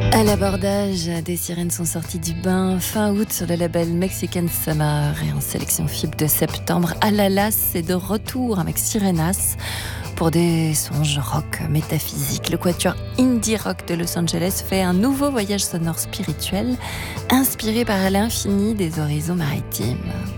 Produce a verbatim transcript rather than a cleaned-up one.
À l'abordage, des sirènes sont sorties du bain fin août sur le label Mexican Summer et en sélection F I B de septembre. Alalas est de retour avec Sirenas pour des songes rock métaphysiques. Le quatuor indie rock de Los Angeles fait un nouveau voyage sonore spirituel inspiré par l'infini des horizons maritimes.